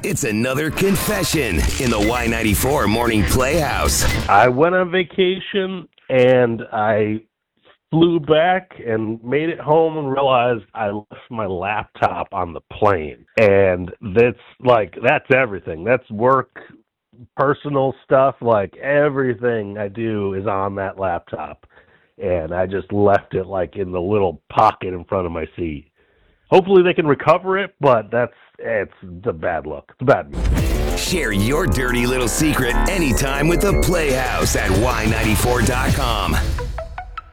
It's another confession in the Y94 Morning Playhouse. I went on vacation and I flew back and made it home and realized I left my laptop on the plane. And that's everything. That's work, personal stuff, like everything I do is on that laptop. And I just left it like in the little pocket in front of my seat. Hopefully they can recover it, but it's a bad look. It's a bad move. Share your dirty little secret anytime with the Playhouse at Y94.com.